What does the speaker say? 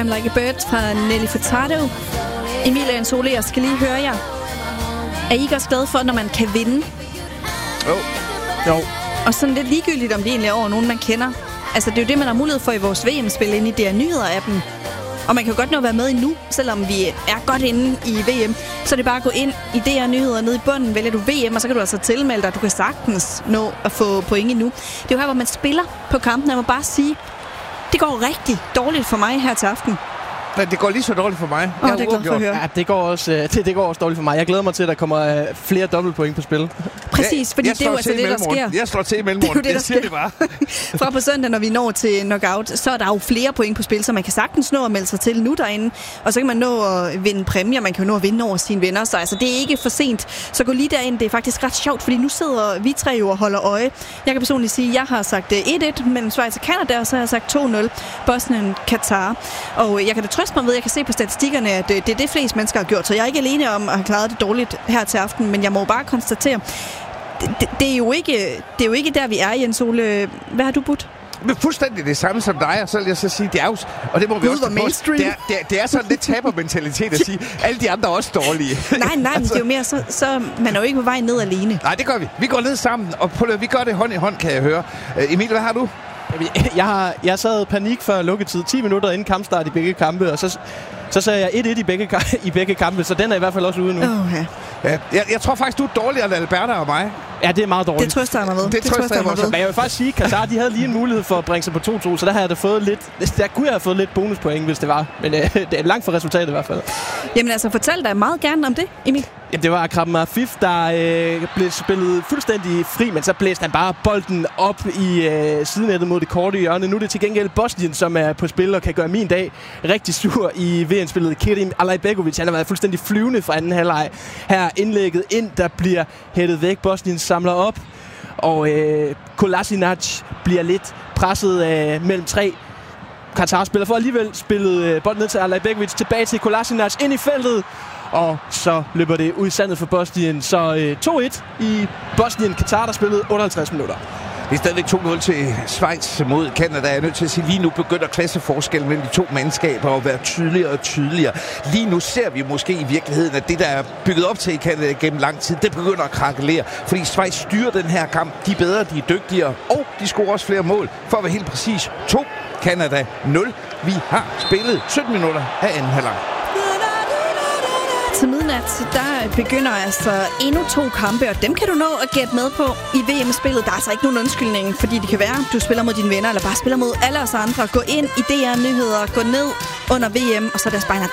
I'm Like a Bird fra Nelly Furtado. Emil og Jens Ole, jeg skal lige høre jer. Er I ikke også glade for, når man kan vinde? Jo. Og sådan lidt ligegyldigt, om det egentlig er over nogen, man kender. Altså, det er jo det, man har mulighed for i vores VM-spil inde i DR Nyheder-appen. Og man kan jo godt nå at være med endnu, selvom vi er godt inde i VM. Så er det bare at gå ind i DR Nyheder nede i bunden, vælger du VM, og så kan du altså tilmelde dig. Du kan sagtens nå at få point endnu. Det er jo her, hvor man spiller på kampen. Jeg må bare sige, det går rigtig dårligt for mig her til aften. Men det går lige så dårligt for mig. Det er glad for at høre. Ja, det går også dårligt for mig. Jeg glæder mig til, at der kommer flere dobbeltpoint på spil. Præcis, fordi det er jo altså det, der sker. Jeg slår til i mellemrunden. Det siger det bare. Fra på søndag, når vi når til knockout, så er der jo flere point på spil, så man kan sagtens nå at melde sig til nu derinde. Og så kan man nå at vinde præmier, man kan jo nå at vinde over sine venner. Så altså, det er ikke for sent. Så gå lige derind, det er faktisk ret sjovt, fordi nu sidder vi tre jo og holder øje. Jeg kan personligt sige, at jeg har sagt 1-1 mellem Schweiz og Canada, og så har jeg sagt 2-0 Bosnien-Katar. Og jeg kan da trøste mig ved, jeg kan se på statistikkerne, at det er det flest mennesker har gjort. Så jeg er ikke alene om at have klaret det dårligt her til aften, men jeg må bare konstatere, det er jo ikke der, vi er, Jens Ole. Hvad har du budt? Men fuldstændig det samme som dig, og så vil jeg så sige, det er jo, og det må vi også mainstream. Det er sådan lidt tabermentalitet at sige, alle de andre er også dårlige. Nej, altså, det er jo mere, så man er jo ikke på vej ned alene. Nej, det gør vi. Vi går ned sammen, og vi gør det hånd i hånd, kan jeg høre. Emil, hvad har du? Jeg sad panik før lukketid, 10 minutter inden kampstart i begge kampe, og så sagde jeg 1-1 i begge kampe, så den er i hvert fald også ude nu. Ja, jeg tror faktisk, du er dårligere end Alberta og mig. Ja, det er meget dårligt. Det trøster jeg mig ved. Det trøster jeg mig ved. Men jeg vil faktisk sige, at Katar, de havde lige en mulighed for at bringe sig på 2-2, så der kunne jeg have fået lidt bonuspoint, hvis det var. Men det er langt for resultatet i hvert fald. Jamen altså, fortæl dig meget gerne om det, Emil. Jamen, det var Akram Afif, der blev spillet fuldstændig fri, men så blæste han bare bolden op i sidenettet mod det korte hjørne. Nu er det til gengæld Bosnien, som er på spil og kan gøre min dag rigtig sur i VM-spillet. Kerim Alajbegovic, han har været fuldstændig flyvende fra anden halvleg. Her indlægget ind, der bliver hættet væk. Bosnien samler op, og Kolasinac bliver lidt presset mellem tre Katar-spillere, for alligevel spillet bolden ned til Alajbegovic, tilbage til Kolasinac, ind i feltet, og så løber det ud i sandet for Bosnien. Så 2-1 i Bosnien-Katar, der spillede 58 minutter. Det er stadigvæk 2-0 til Schweiz mod Canada. Jeg er nødt til at sige, lige nu begynder klasseforskellen mellem de to mandskaber at være tydeligere og tydeligere. Lige nu ser vi måske i virkeligheden, at det, der er bygget op til i Canada gennem lang tid, det begynder at krakelere. Fordi Schweiz styrer den her kamp. De er bedre, de er dygtigere, og de scorer også flere mål. For at være helt præcis, 2, Canada 0. Vi har spillet 17 minutter af anden halvleg. Til midnat, der begynder altså endnu 2 kampe, og dem kan du nå at gætte med på i VM-spillet. Der er altså ikke nogen undskyldning, fordi det kan være, at du spiller mod dine venner, eller bare spiller mod alle os andre. Gå ind i DR Nyheder, gå ned under VM, og så er der bare